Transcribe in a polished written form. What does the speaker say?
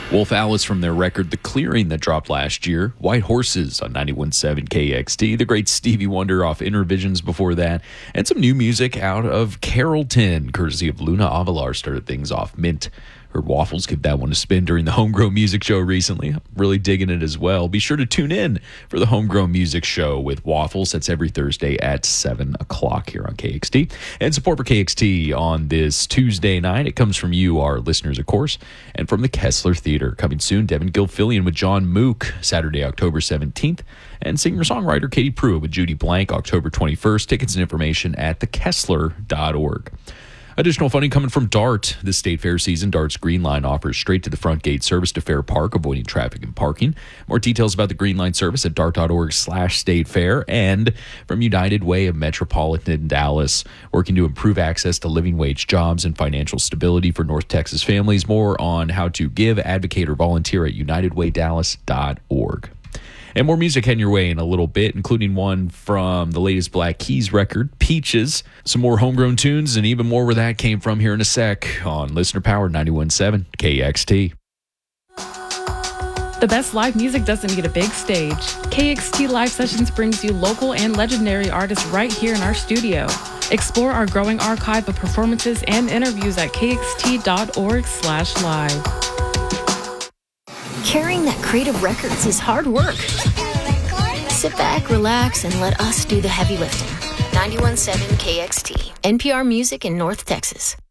Wolf Alice from their record The Clearing that dropped last year. White Horses on 91.7 KXT. The great Stevie Wonder off Intervisions before that. And some new music out of Carrollton, courtesy of Luna Avalar, started things off. Mint. Heard Waffles give that one a spin during the Homegrown Music Show recently. I'm really digging it as well. Be sure to tune in for the Homegrown Music Show with Waffles. That's every Thursday at 7 o'clock here on KXT. And support for KXT on this Tuesday night. It comes from you, our listeners, of course, and from the Kessler Theater. Coming soon, Devin Gilfillian with John Mook, Saturday, October 17th. And singer-songwriter Katie Pruitt with Judy Blank, October 21st. Tickets and information at thekessler.org. Additional funding coming from DART. This state fair season, DART's Green Line offers straight-to-the-front gate service to Fair Park, avoiding traffic and parking. More details about the Green Line service at dart.org/state fair. And from United Way of Metropolitan Dallas, working to improve access to living wage jobs and financial stability for North Texas families. More on how to give, advocate, or volunteer at unitedwaydallas.org. And more music heading your way in a little bit, including one from the latest Black Keys record, Peaches. Some more homegrown tunes and even more where that came from here in a sec on Listener Power 91.7 KXT. The best live music doesn't need a big stage. KXT Live Sessions brings you local and legendary artists right here in our studio. Explore our growing archive of performances and interviews at kxt.org/live. Carrying that creative records is hard work. Sit back, relax, and let us do the heavy lifting. 91.7 KXT, NPR Music in North Texas.